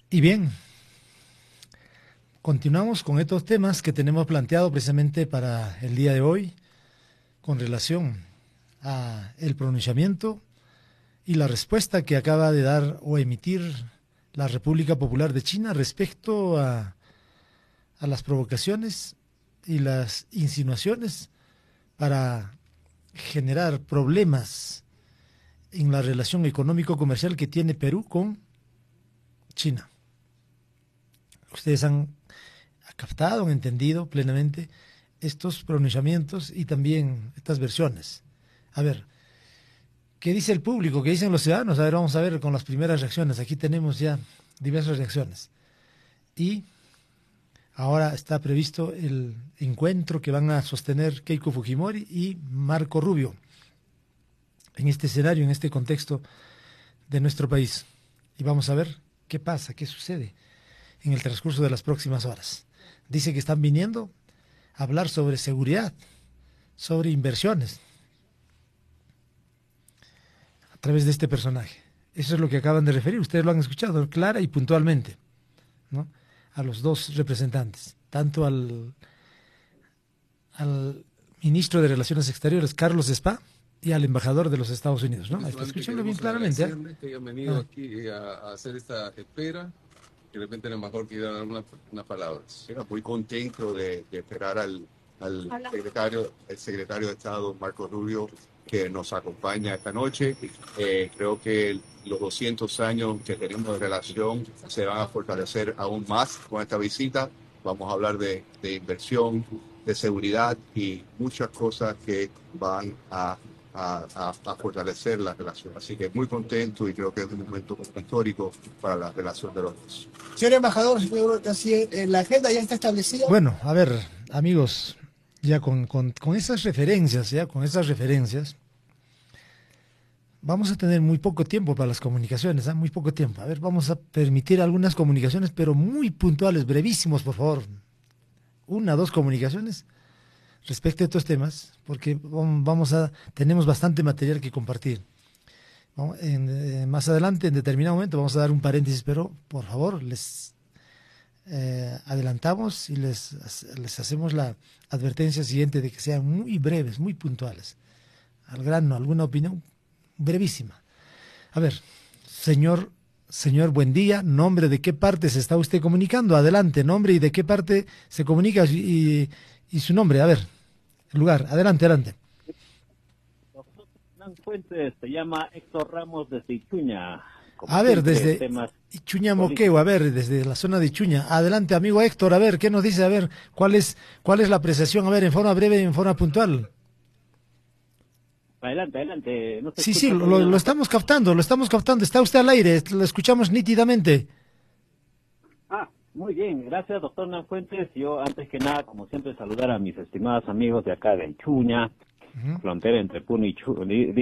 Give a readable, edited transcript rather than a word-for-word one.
Y bien, continuamos con estos temas que tenemos planteado precisamente para el día de hoy con relación a el pronunciamiento y la respuesta que acaba de dar o emitir la República Popular de China respecto a las provocaciones y las insinuaciones para generar problemas en la relación económico-comercial que tiene Perú con China. Ustedes han captado, han entendido plenamente estos pronunciamientos y también estas versiones. A ver, ¿qué dice el público? ¿Qué dicen los ciudadanos? A ver, vamos a ver con las primeras reacciones. Aquí tenemos ya diversas reacciones. Y ahora está previsto el encuentro que van a sostener Keiko Fujimori y Marco Rubio en este escenario, en este contexto de nuestro país. Y vamos a ver qué pasa, qué sucede en el transcurso de las próximas horas. Dice que están viniendo a hablar sobre seguridad, sobre inversiones, a través de este personaje. Eso es lo que acaban de referir, ustedes lo han escuchado clara y puntualmente, ¿no? A los dos representantes, tanto al ministro de Relaciones Exteriores, Carlos Spa, y al embajador de los Estados Unidos, ¿no? Escúchenlo bien claramente. Que hayan venido aquí a hacer esta espera. De repente el embajador quiere dar unas palabras. Sí, muy contento de esperar al secretario de Estado, Marco Rubio, que nos acompaña esta noche. Creo que los 200 años que tenemos de relación se van a fortalecer aún más con esta visita. Vamos a hablar de inversión, de seguridad y muchas cosas que van a fortalecer la relación. Así que muy contento y creo que es un momento histórico para la relación de los dos. Señor embajador, la agenda ya está establecida. Bueno, a ver, amigos, ya con esas referencias, vamos a tener muy poco tiempo para las comunicaciones, muy poco tiempo. A ver, vamos a permitir algunas comunicaciones, pero muy puntuales, brevísimos, por favor. 1 o 2 comunicaciones respecto a estos temas, porque tenemos bastante material que compartir. Más adelante, en determinado momento, vamos a dar un paréntesis, pero por favor, les adelantamos y les hacemos la advertencia siguiente de que sean muy breves, muy puntuales, al grano, alguna opinión brevísima. A ver, señor, buen día, nombre, de qué parte se está usted comunicando, adelante, nombre y de qué parte se comunica y su nombre, a ver, el lugar, adelante. Fuentes, se llama Héctor Ramos desde Ichuña. A ver, desde Ichuña Moqueo, a ver, desde la zona de Ichuña. Adelante, amigo Héctor, a ver, ¿qué nos dice? A ver, ¿cuál es la apreciación? A ver, en forma breve y en forma puntual. Adelante. No sí, lo estamos captando, está usted al aire, lo escuchamos nítidamente. Muy bien, gracias, doctor Fuentes. Yo, antes que nada, como siempre, saludar a mis estimados amigos de acá de Ichuña, frontera entre Puno y Ichuña.